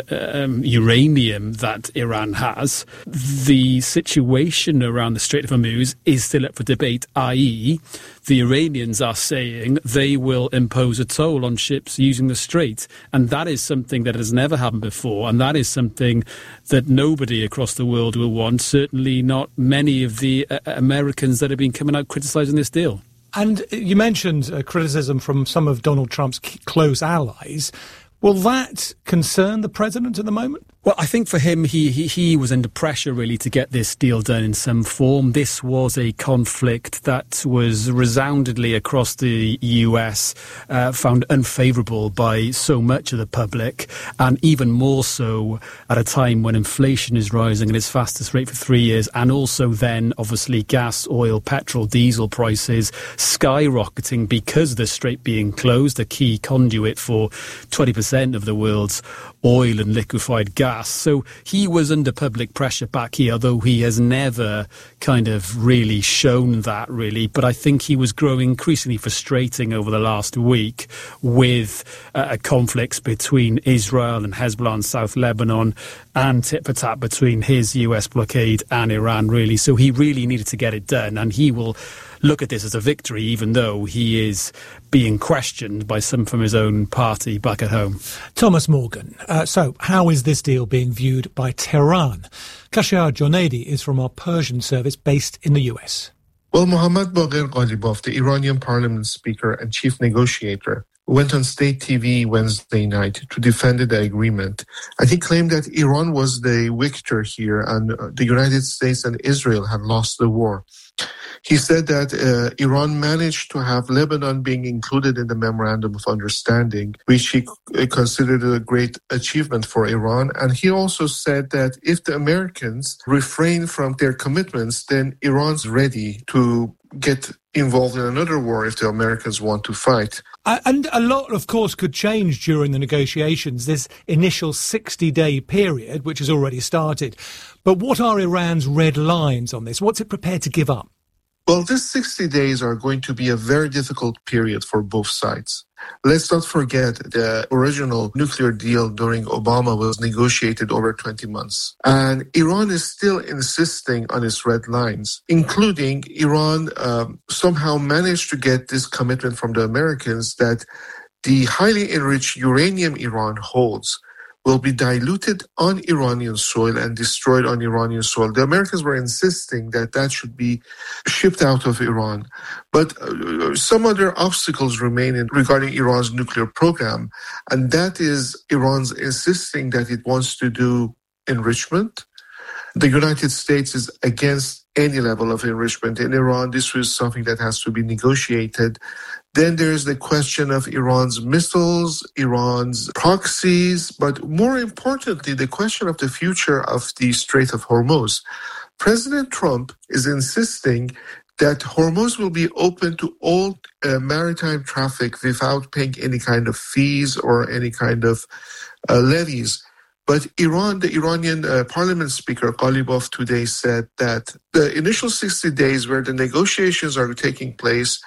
[SPEAKER 6] uranium that Iran has, the situation around the Strait of Hormuz is still up for debate, i.e. the Iranians are saying they will impose a toll on ships using the strait. And that is something that has never happened before. And that is something that nobody across the world will want, certainly not many of the Americans that have been coming out criticising this deal.
[SPEAKER 1] And you mentioned criticism from some of Donald Trump's close allies. Will that concern the president at the moment?
[SPEAKER 6] Well, I think for him, he was under pressure, really, to get this deal done in some form. This was a conflict that was resoundingly across the US found unfavourable by so much of the public, and even more so at a time when inflation is rising at its fastest rate for 3 years, and also then, obviously, gas, oil, petrol, diesel prices skyrocketing because of the strait being closed, a key conduit for 20% of the world's oil and liquefied gas. So he was under public pressure back here, although he has never kind of really shown that, really. But I think he was growing increasingly frustrating over the last week with conflicts between Israel and Hezbollah in South Lebanon and tit-for-tat between his US blockade and Iran, really. So he really needed to get it done, and he will look at this as a victory, even though he is being questioned by some from his own party back at home.
[SPEAKER 1] Thomas Morgan. So how is this deal being viewed by Tehran? Kashar Jonaidi is from our Persian service based in the US.
[SPEAKER 4] Well, Mohammad Bagher Ghalibaf, the Iranian parliament speaker and chief negotiator, went on state TV Wednesday night to defend the agreement. And he claimed that Iran was the victor here and the United States and Israel had lost the war. He said that Iran managed to have Lebanon being included in the Memorandum of Understanding, which he considered a great achievement for Iran. And he also said that if the Americans refrain from their commitments, then Iran's ready to get involved in another war if the Americans want to fight.
[SPEAKER 1] And a lot, of course, could change during the negotiations, this initial 60-day period, which has already started. But what are Iran's red lines on this? What's it prepared to give up?
[SPEAKER 4] Well, these 60 days are going to be a very difficult period for both sides. Let's not forget the original nuclear deal during Obama was negotiated over 20 months. And Iran is still insisting on its red lines, including Iran somehow managed to get this commitment from the Americans that the highly enriched uranium Iran holds will be diluted on Iranian soil and destroyed on Iranian soil. The Americans were insisting that that should be shipped out of Iran. But some other obstacles remain regarding Iran's nuclear program, and that is Iran's insisting that it wants to do enrichment. The United States is against any level of enrichment in Iran. This was something that has to be negotiated. Then there's the question of Iran's missiles, Iran's proxies, but more importantly, the question of the future of the Strait of Hormuz. President Trump is insisting that Hormuz will be open to all maritime traffic without paying any kind of fees or any kind of levies. But Iran, the Iranian parliament speaker, Ghalibaf, today said that the initial 60 days where the negotiations are taking place,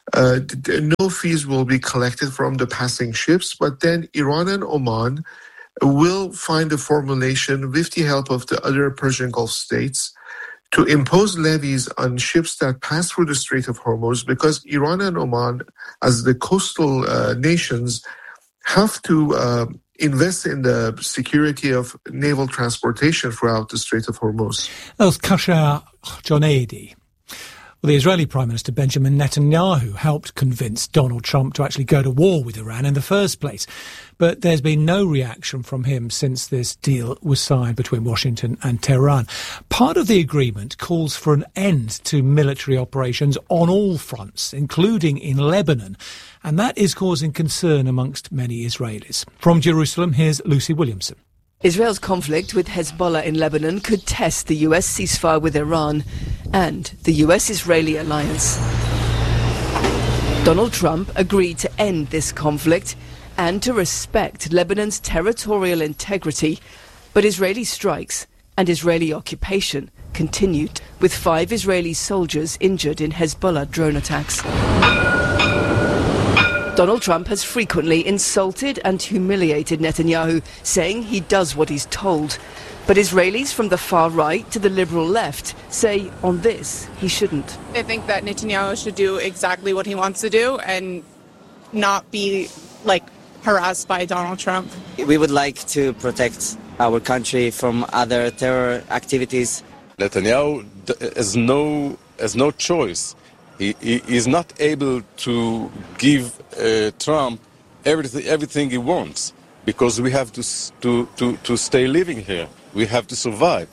[SPEAKER 4] no fees will be collected from the passing ships, but then Iran and Oman will find a formulation with the help of the other Persian Gulf states to impose levies on ships that pass through the Strait of Hormuz, because Iran and Oman, as the coastal nations, have to invest in the security of naval transportation throughout the Strait of Hormuz.
[SPEAKER 1] That was Kashar Joneidi. Well, the Israeli Prime Minister Benjamin Netanyahu helped convince Donald Trump to actually go to war with Iran in the first place. But there's been no reaction from him since this deal was signed between Washington and Tehran. Part of the agreement calls for an end to military operations on all fronts, including in Lebanon. And that is causing concern amongst many Israelis. From Jerusalem, here's Lucy Williamson.
[SPEAKER 8] Israel's conflict with Hezbollah in Lebanon could test the US ceasefire with Iran and the US-Israeli alliance. Donald Trump agreed to end this conflict and to respect Lebanon's territorial integrity, but Israeli strikes and Israeli occupation continued, with 5 Israeli soldiers injured in Hezbollah drone attacks. Donald Trump has frequently insulted and humiliated Netanyahu, saying he does what he's told. But Israelis from the far right to the liberal left say on this he shouldn't.
[SPEAKER 9] I think that Netanyahu should do exactly what he wants to do and not be, harassed by Donald Trump.
[SPEAKER 10] We would like to protect our country from other terror activities.
[SPEAKER 3] Netanyahu has no choice. He is not able to give Trump everything he wants, because we have to stay living here. We have to survive.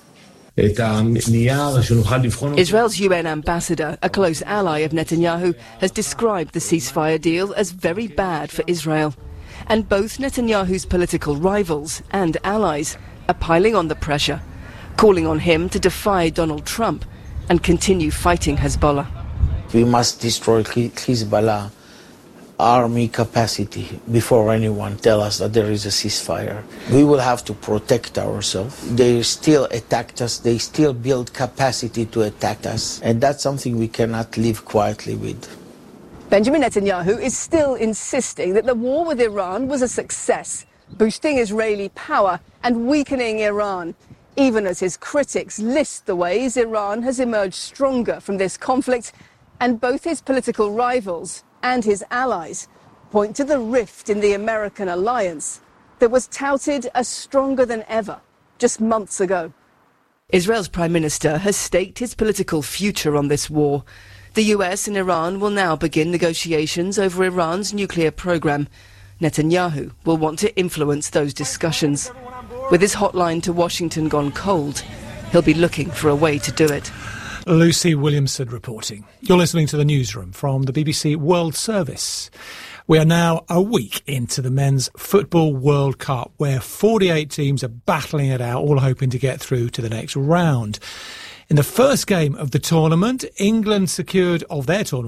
[SPEAKER 8] Israel's UN ambassador, a close ally of Netanyahu, has described the ceasefire deal as very bad for Israel. And both Netanyahu's political rivals and allies are piling on the pressure, calling on him to defy Donald Trump and continue fighting Hezbollah.
[SPEAKER 24] We must destroy Hezbollah army capacity before anyone tells us that there is a ceasefire. We will have to protect ourselves. They still attacked us. They still build capacity to attack us. And that's something we cannot live quietly with.
[SPEAKER 8] Benjamin Netanyahu is still insisting that the war with Iran was a success, boosting Israeli power and weakening Iran, even as his critics list the ways Iran has emerged stronger from this conflict. And both his political rivals and his allies point to the rift in the American alliance that was touted as stronger than ever just months ago. Israel's Prime Minister has staked his political future on this war. The US and Iran will now begin negotiations over Iran's nuclear program. Netanyahu will want to influence those discussions. With his hotline to Washington gone cold, he'll be looking for a way to do it.
[SPEAKER 1] Lucy Williamson reporting. You're listening to the newsroom from the BBC World Service. We are now a week into the Men's Football World Cup, where 48 teams are battling it out, all hoping to get through to the next round. In the first game of the tournament, England secured a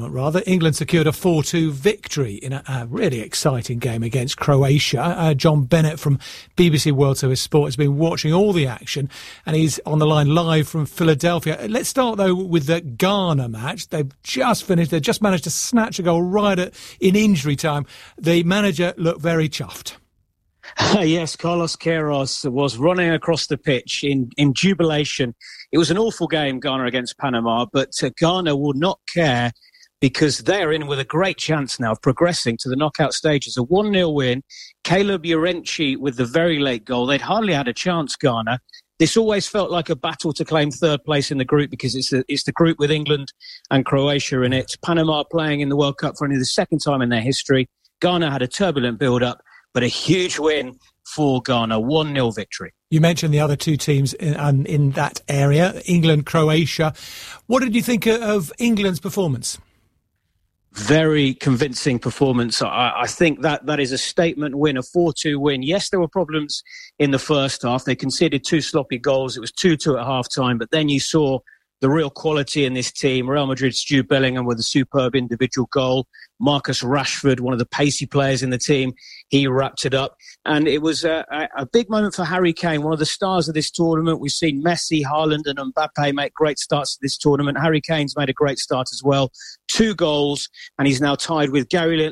[SPEAKER 1] 4-2 victory in a really exciting game against Croatia. John Bennett from BBC World Service Sport has been watching all the action, and he's on the line live from Philadelphia. Let's start, though, with the Ghana match. They've just finished. They've just managed to snatch a goal right in injury time. The manager looked very chuffed.
[SPEAKER 12] Yes, Carlos Queiroz was running across the pitch in jubilation. It was an awful game, Ghana against Panama, but Ghana will not care because they're in with a great chance now of progressing to the knockout stages. A 1-0 win, Caleb Llorente with the very late goal. They'd hardly had a chance, Ghana. This always felt like a battle to claim third place in the group because it's the group with England and Croatia in it. Panama playing in the World Cup for only the second time in their history. Ghana had a turbulent build-up, but a huge win for Ghana, 1-0 victory.
[SPEAKER 1] You mentioned the other two teams in that area, England, Croatia. What did you think of England's performance?
[SPEAKER 12] Very convincing performance. I think that is a statement win, a 4-2 win. Yes, there were problems in the first half. They conceded 2 sloppy goals. It was 2-2 at half-time, but then you saw the real quality in this team. Real Madrid's Jude Bellingham with a superb individual goal. Marcus Rashford, one of the pacey players in the team, he wrapped it up. And it was a big moment for Harry Kane, one of the stars of this tournament. We've seen Messi, Haaland and Mbappe make great starts to this tournament. Harry Kane's made a great start as well. 2 goals, and he's now tied with Gary